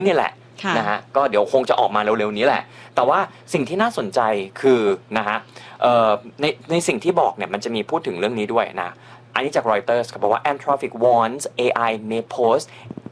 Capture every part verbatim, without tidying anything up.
นี่แหละนะฮะก็เดี๋ยวคงจะออกมาเร็วๆนี้แหละแต่ว่าสิ่งที่น่าสนใจคือนะฮะในในสิ่งที่บอกเนี่ยมันจะมีพูดถึงเรื่องนี้ด้วยนะอันนี้จาก Reuters เขาบอกว่า Anthropic warns เอ ไอ may pose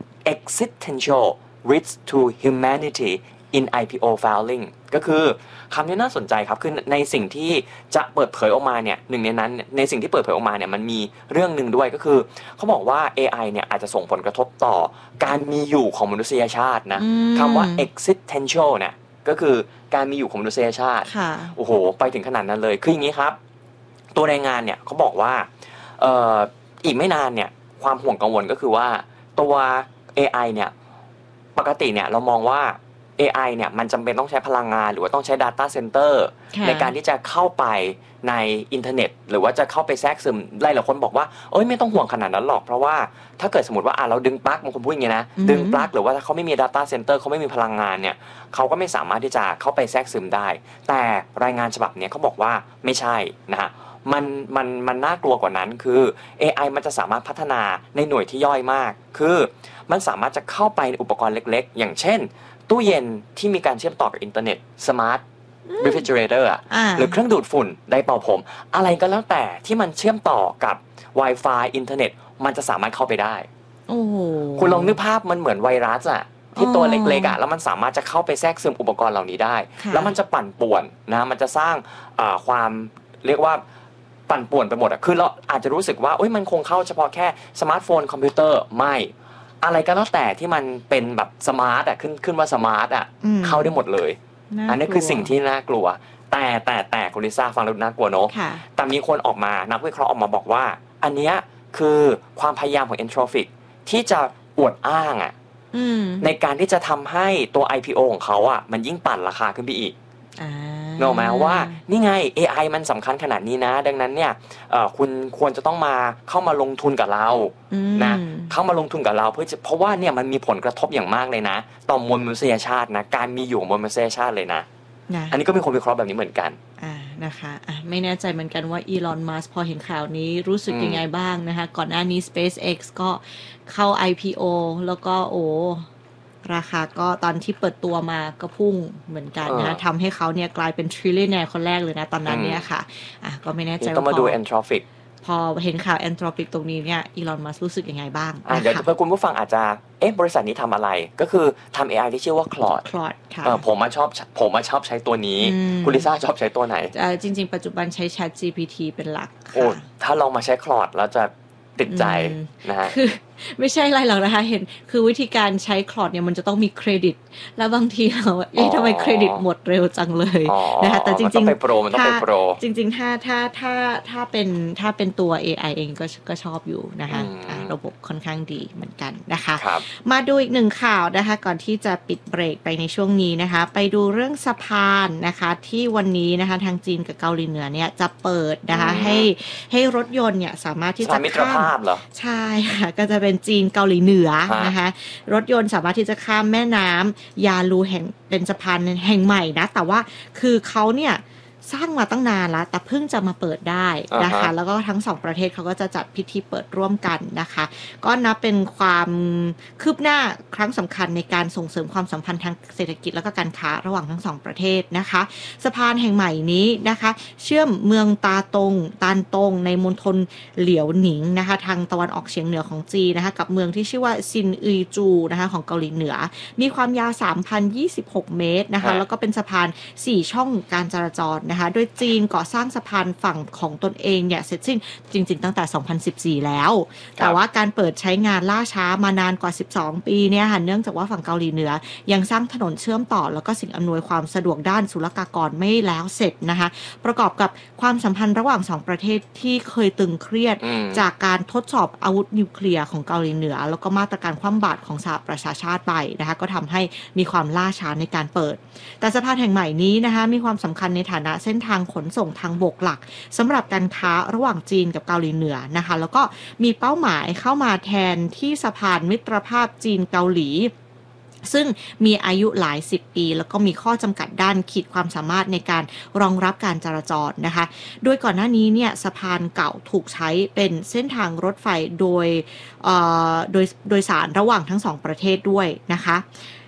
existential risk to humanity in ไอ พี โอ filing ก็คือคำนี้น่าสนใจครับคือในสิ่งที่จะเปิดเผยออกมาเนี่ยหนึ่งในนั้นในสิ่งที่เปิดเผยออกมาเนี่ยมันมีเรื่องหนึ่งด้วยก็คือเขาบอกว่า เอ ไอ เนี่ยอาจจะส่งผลกระทบต่อการมีอยู่ของมนุษยชาตินะคำว่า existential เนี่ยก็คือการมีอยู่ของมนุษยชาติโอ้โหไปถึงขนาดนั้นเลยคืออย่างนี้ครับตัวรายงานเนี่ยเขาบอกว่าเอ่ออีกไม่นานเนี่ยความห่วงกังวลก็คือว่าตัว เอ ไอ เนี่ยปกติเนี่ยเรามองว่าเอ ไอ เนี่ยมันจำเป็นต้องใช้พลังงานหรือว่าต้องใช้ data center ในการที่จะเข้าไปในอินเทอร์เน็ตหรือว่าจะเข้าไปแทรกซึมหลายหลายคนบอกว่าเอ้ยไม่ต้องห่วงขนาดนั้นหรอกเพราะว่าถ้าเกิดสมมติว่าอ่ะเราดึงปลั๊กบางคนพูดอย่างนี้นะดึงปลั๊กหรือว่าถ้าเขาไม่มี data center เขาไม่มีพลังงานเนี่ยเขาก็ไม่สามารถที่จะเข้าไปแทรกซึมได้แต่รายงานฉบับนี้เขาบอกว่าไม่ใช่นะฮะมันมันมันน่ากลัวกว่านั้นคือ เอ ไอ มันจะสามารถพัฒนาในหน่วยที่ย่อยมากคือมันสามารถจะเข้าไปในอุปกรณ์เล็กๆอย่างเช่นตู้เย็นที่มีการเชื่อมต่อกับอินเทอร์เน็ตสมาร์ท refrigerator อ่ะหรือเครื่องดูดฝุ่นไดร์เป่าผมอะไรก็แล้วแต่ที่มันเชื่อมต่อกับ Wi-Fi อินเทอร์เน็ตมันจะสามารถเข้าไปได้โอ้คุณลองนึกภาพมันเหมือนไวรัสอ่ะที่ตัวเล็กๆอ่ะแล้วมันสามารถจะเข้าไปแทรกซึมอุปกรณ์เหล่านี้ได้แล้วมันจะปั่นป่วนนะมันจะสร้างความเรียกว่าปั่นป่วนไปหมดอ่ะคือเราอาจจะรู้สึกว่าเอ้ยมันคงเข้าเฉพาะแค่สมาร์ทโฟนคอมพิวเตอร์ไม่อะไรก็แล้วแต่ที่มันเป็นแบบสมาร์ทอ่ะขึ้นขึ้นว่าสมาร์ทอ่ะเข้าได้หมดเลยอันนี้คือสิ่งที่น่ากลัวแต่แต่แต่คุณลิซ่าฟังแล้วน่ากลัวเนอะแต่มีคนออกมานักวิเคราะห์ออกมาบอกว่าอันนี้คือความพยายามของ Anthropic ที่จะอวดอ้างอ่ะในการที่จะทำให้ตัว ไอ พี โอ ของเขาอ่ะมันยิ่งปั่นราคาขึ้นไปอีกเนอะแม้ว่านี่ไง เอ ไอ มันสำคัญขนาดนี้นะดังนั้นเนี่ยคุณควรจะต้องมาเข้ามาลงทุนกับเรานะเข้ามาลงทุนกับเราเพื่อเพราะว่าเนี่ยมันมีผลกระทบอย่างมากเลยนะต่อมวลมนุษยชาตินะการมีอยู่ของมวลมนุษยชาติเลยนะอันนี้ก็มีคนวิเคราะห์แบบนี้เหมือนกันอ่านะคะอ่ะไม่แน่ใจเหมือนกันว่าอีลอนมัสก์พอเห็นข่าวนี้รู้สึกยังไงบ้างนะคะก่อนหน้านี้ SpaceX ก็เข้า ไอ พี โอ แล้วก็โอ้ราคาก็ตอนที่เปิดตัวมาก็พุ่งเหมือนกันนะทำให้เขาเนี่ยกลายเป็นทริลเลียนแนร์คนแรกเลยนะตอนนั้นเนี่ยค่ะอ่ะก็ไม่แน่ใจว่าต้องมาดู Anthropic พอเห็นข่าว Anthropic ตรงนี้เนี่ยอีลอนมัสก์รู้สึกยังไงบ้างอ่ะเดี๋ยวเพื่อนคุณผู้ฟังอาจจะเอ๊ะบริษัทนี้ทำอะไรก็คือทำ เอ ไอ ที่ชื่อว่า Claude Claude ค่ะผมมาชอบผมมาชอบใช้ตัวนี้คุณลิซ่าชอบใช้ตัวไหนจริงๆปัจจุบันใช้ Chat จี พี ที เป็นหลักค่ะถ้าลองมาใช้ Claude แล้วจะติดใจนะฮะคือไม่ใช่อะไรหรอกนะคะเห็นคือวิธีการใช้คลอดเนี่ยมันจะต้องมีเครดิตแล้วบางทีเราเอ๊ะทำไมเครดิตหมดเร็วจังเลยนะคะแต่จริงๆถ้าจริงๆถ้าถ้าถ้าถ้าเป็นถ้าเป็นตัว เอ ไอ เองก็ก็ชอบอยู่นะคะระบบค่อนข้างดีเหมือนกันนะคะมาดูอีกหนึ่งข่าวนะคะก่อนที่จะปิดเบรกไปในช่วงนี้นะคะไปดูเรื่องสะพานนะคะที่วันนี้นะคะทางจีนกับเกาหลีเหนือเนี่ยจะเปิดนะคะให้ให้รถยนต์เนี่ยสามารถที่จะข้ามใช่ค่ะก็จะเป็นจีนเกาหลีเหนือนะคะรถยนต์สามารถที่จะข้ามแม่น้ำยาลูแห่งเป็นสะพานแห่งใหม่นะแต่ว่าคือเขาเนี่ยสร้างมาตั้งนานแล้วแต่เพิ่งจะมาเปิดได้นะคะ uh-huh. แล้วก็ทั้งสองประเทศเขาก็จะจัดพิธีเปิดร่วมกันนะคะก็นับเป็นความคืบหน้าครั้งสำคัญในการส่งเสริมความสัมพันธ์ทางเศรษฐกิจและก็การค้าระหว่างทั้งสองประเทศนะคะสะพานแห่งใหม่นี้นะคะเชื่อมเมืองตาตงตานตงในมณฑลเหลียวหนิงนะคะทางตะวันออกเฉียงเหนือของจีนนะคะกับเมืองที่ชื่อว่าซินอึยจูนะคะของเกาหลีเหนือมีความยาว สามพันยี่สิบหก เมตรนะคะ uh-huh. แล้วก็เป็นสะพานสี่ช่องการจราจรนะคะโดยจีนก่อสร้างสะพานฝั่งของตนเองเนี่ยเสร็จสิ้นจริงๆตั้งแต่สองพันสิบสี่แล้วแต่ว่าการเปิดใช้งานล่าช้ามานานกว่าสิบสองปีเนี่ยค่ะเนื่องจากว่าฝั่งเกาหลีเหนือยังสร้างถนนเชื่อมต่อแล้วก็สิ่งอำนวยความสะดวกด้านศุลกากรไม่แล้วเสร็จนะคะประกอบกับความสัมพันธ์ระหว่างสองประเทศที่เคยตึงเครียดจากการทดสอบอาวุธนิวเคลียร์ของเกาหลีเหนือแล้วก็มาตรการคว่ำบาตรของสหประชาชาติไปนะคะก็ทำให้มีความล่าช้าในการเปิดแต่สะพานแห่งใหม่นี้นะคะมีความสำคัญในฐานะเส้นทางขนส่งทางบกหลักสำหรับการค้าระหว่างจีนกับเกาหลีเหนือนะคะแล้วก็มีเป้าหมายเข้ามาแทนที่สะพานมิตรภาพจีนเกาหลีซึ่งมีอายุหลายสิบปีแล้วก็มีข้อจำกัดด้านขีดความสามารถในการรองรับการจราจรนะคะโดยก่อนหน้านี้เนี่ยสะพานเก่าถูกใช้เป็นเส้นทางรถไฟโดยโดยโดยสารระหว่างทั้งสองประเทศด้วยนะคะ